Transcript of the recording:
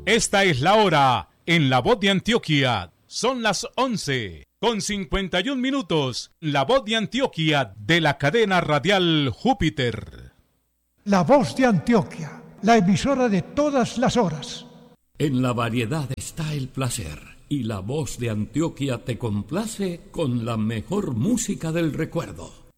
Esta es la hora en La Voz de Antioquia. Son las 11:51. La Voz de Antioquia de la cadena radial Júpiter. La Voz de Antioquia, la emisora de todas las horas. En la variedad está el placer, y La Voz de Antioquia te complace con la mejor música del recuerdo.